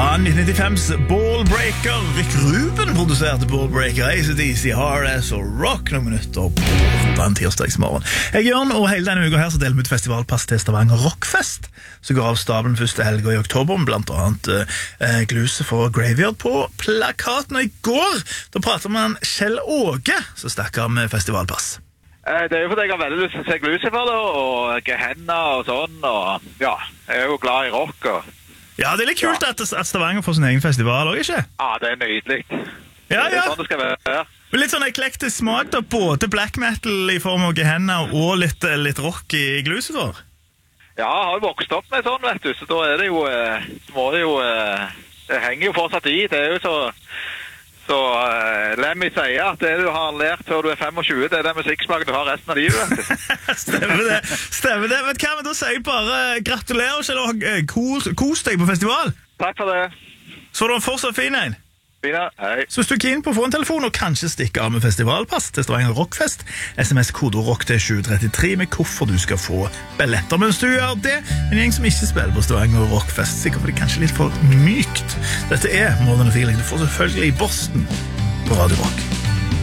1995s Ballbreaker. Rick Rubin produserte Ballbreaker. AC/DC, RS og Rock noen minutter på en tirsdagsmorgen. Jeg Jørn, og hele denne uka her så deler vi ut festivalpass til Stavanger Rockfest, som går av stabelen første helga i oktober, blant annet gluse for Graveyard på plakaten. Og i går, da pratet vi med Kjell Åge, som stakk av med festivalpass. Det jo fordi jeg har veldig lyst til å se Lucifer da, og Gehenna og sånn, og ja, jeg jo glad i rock og... Ja, det litt kult at Stavanger får sin egen festival også, ikke? Ja, det nydelig. Ja. Det sånn det skal være. Litt sånn eklektisk smak da, både black metal i form av Gehenna og litt rock i Lucifer. Ja, jeg har jo vokst opp med sånn, vet du, så da det jo, det henger jo fortsatt i, det jo så Lemmy sier at det du har lært før du 25, det den musikksmaken du har resten av livet. Stemmer det. Men hva med da sier jeg bare gratulerer, Kjell, kos deg på festival. Takk for det. Så du har fortsatt fin en. Fina, hei. Så hvis du er keen på å få en telefon og kanskje stikke av med festivalpass til Stavanger Rockfest, SMS-kodo ROCK til 733 med hvorfor du skal få billetter. Mens du gjør det, en gjeng som ikke spiller på Stavanger Rockfest, sikkert fordi kanskje litt for mykt. Dette More Than a Feeling. Du får selvfølgelig i Boston på Radio Rock.